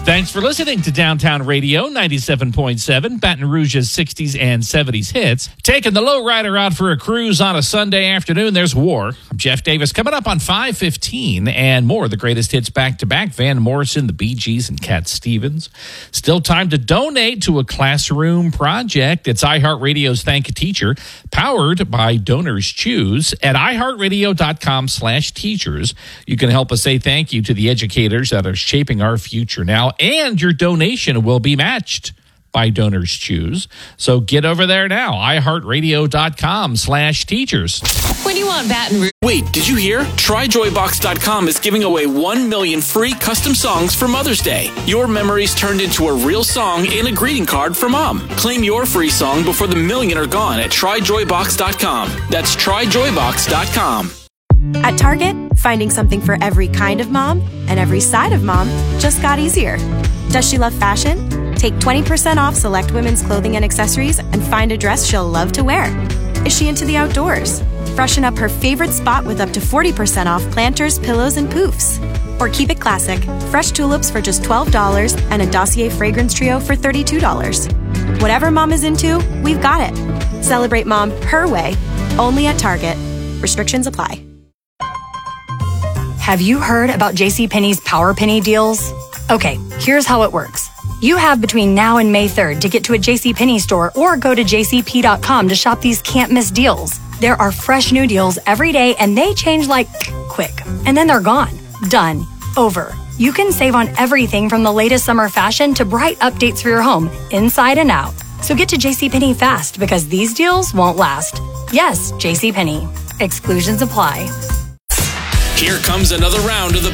Thanks for listening to Downtown Radio 97.7, Baton Rouge's 60s and 70s hits. Taking the lowrider out for a cruise on a Sunday afternoon, there's War. I'm Jeff Davis. Coming up on 5:15 and more, the greatest hits back-to-back, Van Morrison, the Bee Gees, and Cat Stevens. Still time to donate to a classroom project. It's iHeartRadio's Thank a Teacher, powered by Donors Choose. At iHeartRadio.com/teachers, you can help us say thank you to the educators that are shaping our future now. And your donation will be matched by Donors Choose. So get over there now, iHeartRadio.com/teachers. When you want Baton Rouge. Wait, did you hear? TryJoyBox.com is giving away 1 million free custom songs for Mother's Day. Your memories turned into a real song and a greeting card for Mom. Claim your free song before the million are gone at TryJoyBox.com. That's TryJoyBox.com. At Target, finding something for every kind of mom and every side of mom just got easier. Does she love fashion? Take 20% off select women's clothing and accessories and find a dress she'll love to wear. Is she into the outdoors? Freshen up her favorite spot with up to 40% off planters, pillows, and poofs. Or keep it classic, fresh tulips for just $12 and a Dossier fragrance trio for $32. Whatever mom is into, we've got it. Celebrate mom her way, only at Target. Restrictions apply. Have you heard about JCPenney's Power Penny deals? Okay, here's how it works. You have between now and May 3rd to get to a JCPenney store or go to jcp.com to shop these can't-miss deals. There are fresh new deals every day, and they change like quick. And then they're gone. Done. Over. You can save on everything from the latest summer fashion to bright updates for your home, inside and out. So get to JCPenney fast, because these deals won't last. Yes, JCPenney. Exclusions apply. Here comes another round of the